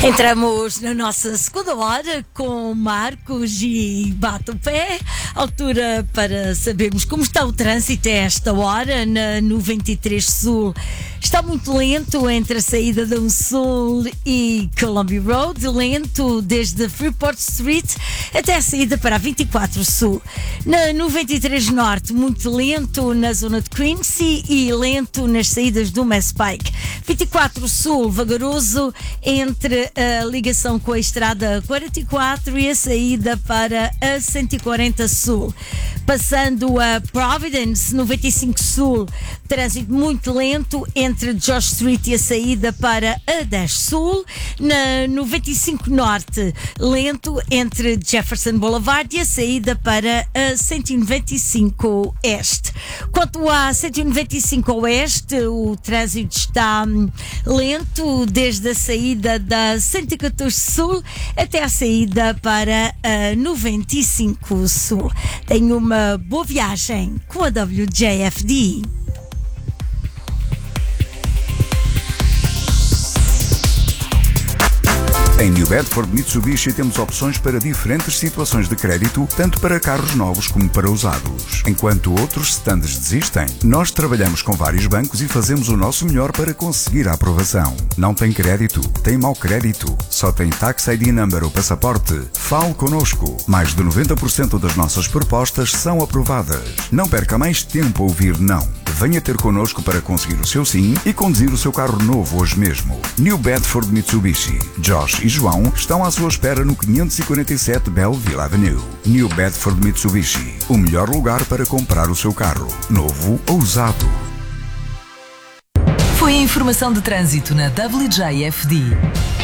Entramos na nossa segunda hora com Marcos e Bate o Pé. Altura para sabermos como está o trânsito a esta hora na 93 Sul. Está muito lento entre a saída da Sul e Columbia Road, lento desde Freeport Street até a saída para a 24 Sul. Na 93 Norte, muito lento na zona de Quincy e lento nas saídas do Mass Pike. 24 Sul, vagaroso entre a ligação com a estrada 44 e a saída para a 140 Sul. Passando a Providence, 95 Sul, trânsito muito lento entre George Street e a saída para a 10 Sul. Na 95 Norte, lento entre Jefferson Boulevard e a saída para a 195 Este. Quanto à 195 Oeste, o trânsito está lento desde a saída da 114 Sul até a saída para a 95 Sul. Tenho uma boa viagem com a WJFD. Em New Bedford Mitsubishi temos opções para diferentes situações de crédito, tanto para carros novos como para usados. Enquanto outros stands desistem, nós trabalhamos com vários bancos e fazemos o nosso melhor para conseguir a aprovação. Não tem crédito? Tem mau crédito? Só tem Tax ID Number ou passaporte? Fale connosco. Mais de 90% das nossas propostas são aprovadas. Não perca mais tempo a ouvir não. Venha ter connosco para conseguir o seu sim e conduzir o seu carro novo hoje mesmo. New Bedford Mitsubishi. Josh e João estão à sua espera no 547 Belleville Avenue. New Bedford Mitsubishi. O melhor lugar para comprar o seu carro, novo ou usado. Foi a informação de trânsito na WJFD.